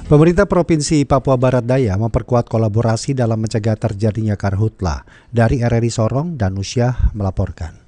Pemerintah Provinsi Papua Barat Daya memperkuat kolaborasi dalam mencegah terjadinya karhutla. Dari RRI Sorong, Danusyah melaporkan.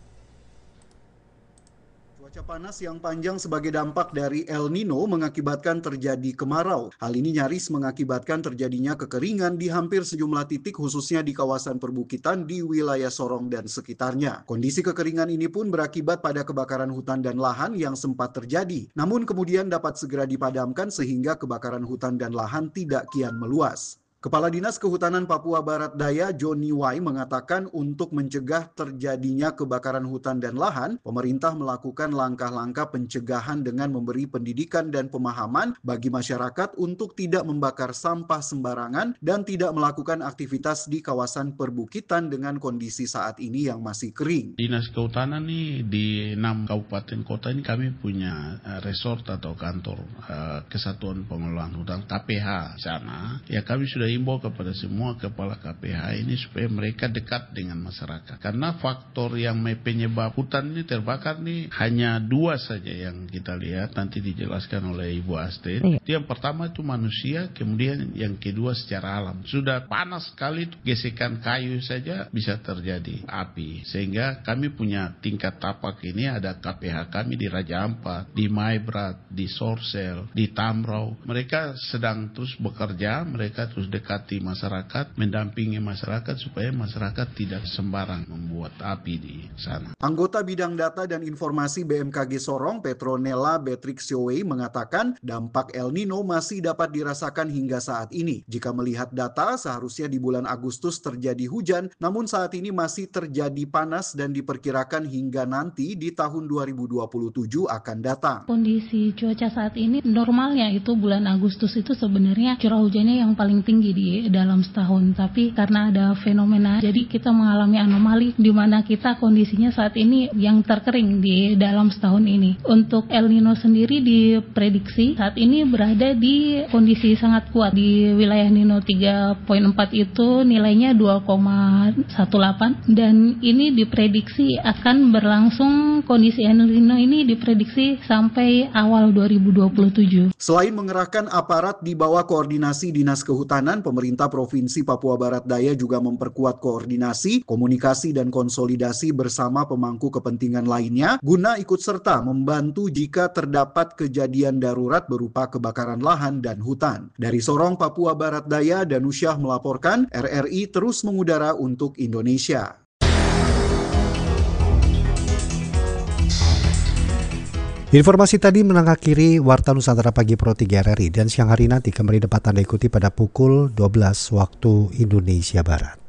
Cuaca panas yang panjang sebagai dampak dari El Nino mengakibatkan terjadi kemarau. Hal ini nyaris mengakibatkan terjadinya kekeringan di hampir sejumlah titik khususnya di kawasan perbukitan di wilayah Sorong dan sekitarnya. Kondisi kekeringan ini pun berakibat pada kebakaran hutan dan lahan yang sempat terjadi. Namun kemudian dapat segera dipadamkan sehingga kebakaran hutan dan lahan tidak kian meluas. Kepala Dinas Kehutanan Papua Barat Daya Joni Wai mengatakan untuk mencegah terjadinya kebakaran hutan dan lahan, pemerintah melakukan langkah-langkah pencegahan dengan memberi pendidikan dan pemahaman bagi masyarakat untuk tidak membakar sampah sembarangan dan tidak melakukan aktivitas di kawasan perbukitan dengan kondisi saat ini yang masih kering. Dinas Kehutanan nih di 6 kabupaten kota ini kami punya resort atau kantor Kesatuan Pengelolaan Hutan KPH sana. Ya kami sudah himbau kepada semua kepala KPH ini supaya mereka dekat dengan masyarakat. Karena faktor yang penyebab hutan ini terbakar nih hanya 2 saja yang kita lihat, nanti dijelaskan oleh Ibu Astrid. Yang pertama itu manusia, kemudian yang kedua secara alam. Sudah panas sekali, gesekan kayu saja bisa terjadi api. Sehingga kami punya tingkat tapak ini, ada KPH kami di Raja Ampat, di Maibrat, di Sorsel, di Tamrau. Mereka sedang terus bekerja, mereka terus dekati masyarakat, mendampingi masyarakat supaya masyarakat tidak sembarang membuat api di sana. Anggota Bidang Data dan Informasi BMKG Sorong, Petronella Betrixiowe mengatakan dampak El Nino masih dapat dirasakan hingga saat ini. Jika melihat data, seharusnya di bulan Agustus terjadi hujan, namun saat ini masih terjadi panas dan diperkirakan hingga nanti di tahun 2027 akan datang. Kondisi cuaca saat ini normalnya itu bulan Agustus itu sebenarnya curah hujannya yang paling tinggi di dalam setahun, tapi karena ada fenomena jadi kita mengalami anomali di mana kita kondisinya saat ini yang terkering di dalam setahun ini. Untuk El Nino sendiri diprediksi saat ini berada di kondisi sangat kuat. Di wilayah Nino 3.4 itu nilainya 2,18 dan ini diprediksi akan berlangsung, kondisi El Nino ini diprediksi sampai awal 2027. Selain mengerahkan aparat di bawah koordinasi Dinas Kehutanan, pemerintah Provinsi Papua Barat Daya juga memperkuat koordinasi, komunikasi, dan konsolidasi bersama pemangku kepentingan lainnya guna ikut serta membantu jika terdapat kejadian darurat berupa kebakaran lahan dan hutan. Dari Sorong, Papua Barat Daya, Danusyah melaporkan, RRI terus mengudara untuk Indonesia. Informasi tadi mengakhiri Warta Nusantara Pagi Pro 3 RRI, dan siang hari nanti kembali dapat Anda ikuti pada pukul 12 waktu Indonesia Barat.